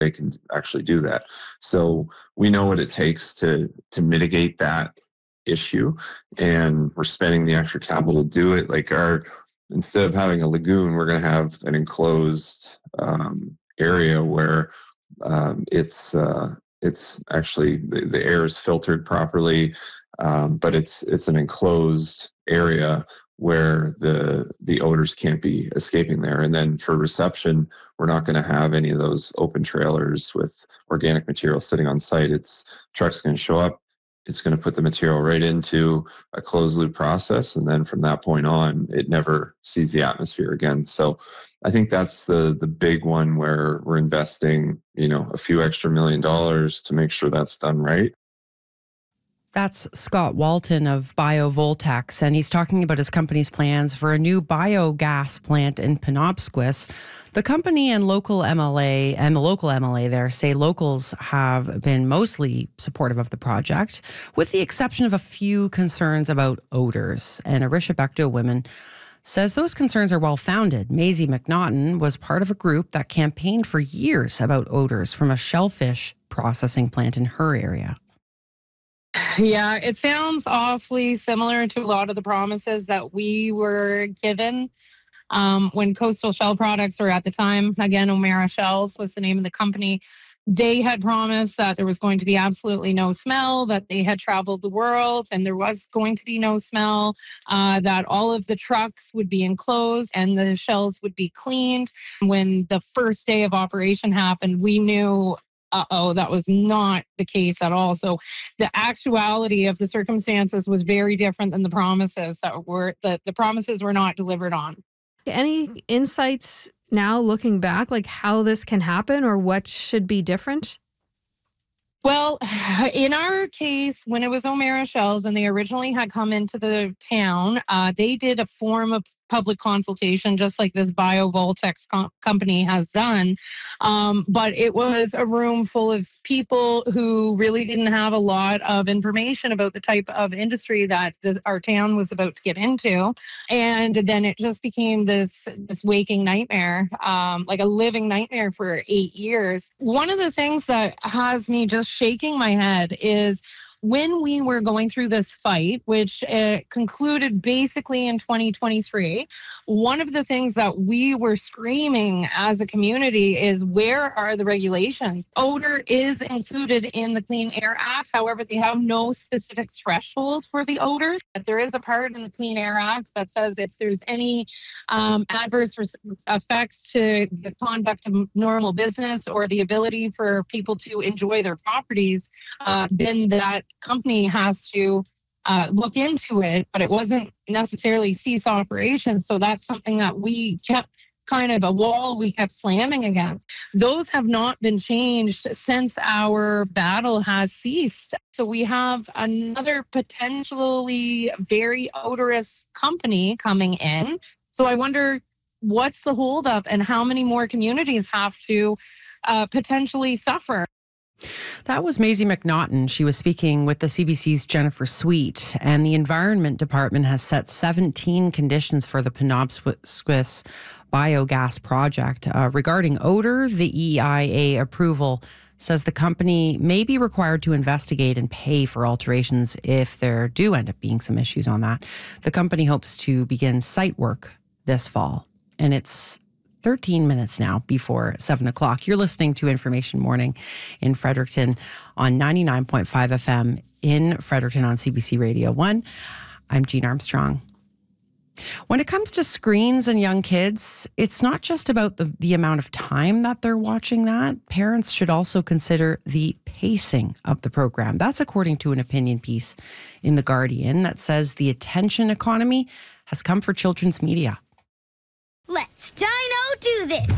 they can actually do that. So we know what it takes to mitigate that issue, and we're spending the extra capital to do it. Like instead of having a lagoon, we're going to have an enclosed area where it's actually the air is filtered properly, but it's an enclosed area where the odors can't be escaping there. And then for reception, we're not going to have any of those open trailers with organic material sitting on site. Truck's going to show up. It's going to put the material right into a closed loop process. And then from that point on, it never sees the atmosphere again. So I think that's the big one where we're investing, a few extra $1 million to make sure that's done right. That's Scott Walton of BioVoltex, and he's talking about his company's plans for a new biogas plant in Penobscot. The company and the local MLA there say locals have been mostly supportive of the project, with the exception of a few concerns about odors. And Arisha Becto-Women says those concerns are well-founded. Maisie McNaughton was part of a group that campaigned for years about odors from a shellfish processing plant in her area. Yeah, it sounds awfully similar to a lot of the promises that we were given when Coastal Shell Products, or at the time, again, O'Mara Shells was the name of the company. They had promised that there was going to be absolutely no smell, that they had traveled the world and there was going to be no smell, that all of the trucks would be enclosed and the shells would be cleaned. When the first day of operation happened, we knew that was not the case at all. So the actuality of the circumstances was very different than the promises the promises were not delivered on. Any insights now looking back, like how this can happen or what should be different? Well, in our case, when it was O'Mara Shells and they originally had come into the town, they did a form of public consultation, just like this BioVoltex company has done. But it was a room full of people who really didn't have a lot of information about the type of industry that our town was about to get into. And then it just became this waking nightmare, like a living nightmare for 8 years. One of the things that has me just shaking my head is when we were going through this fight, which concluded basically in 2023, one of the things that we were screaming as a community is, where are the regulations? Odor is included in the Clean Air Act. However, they have no specific threshold for the odors. There is a part in the Clean Air Act that says if there's any adverse effects to the conduct of normal business or the ability for people to enjoy their properties, then that company has to look into it, but it wasn't necessarily cease operations. So that's something that we kept kind of a wall we kept slamming against. Those have not been changed since our battle has ceased. So we have another potentially very odorous company coming in. So I wonder what's the holdup and how many more communities have to potentially suffer. That was Maisie McNaughton. She was speaking with the CBC's Jennifer Sweet, and the Environment Department has set 17 conditions for the Penobscot biogas project. Regarding odor, the EIA approval says the company may be required to investigate and pay for alterations if there do end up being some issues on that. The company hopes to begin site work this fall, and it's 13 minutes now before 7 o'clock. You're listening to Information Morning in Fredericton on 99.5 FM in Fredericton on CBC Radio 1. I'm Jean Armstrong. When it comes to screens and young kids, it's not just about the amount of time that they're watching that. Parents should also consider the pacing of the program. That's according to an opinion piece in The Guardian that says the attention economy has come for children's media. Let's Dino do this!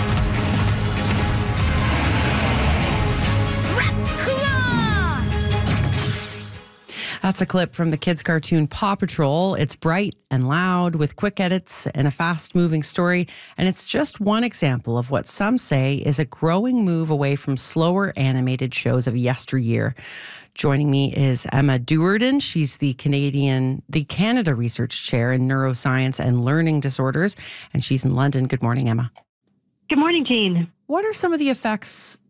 Rap-claw! That's a clip from the kids' cartoon Paw Patrol. It's bright and loud with quick edits and a fast-moving story, and it's just one example of what some say is a growing move away from slower animated shows of yesteryear. Joining me is Emma Duerden. She's the Canada Research Chair in Neuroscience and Learning Disorders, and she's in London. Good morning, Emma. Good morning, Jean. What are some of the effects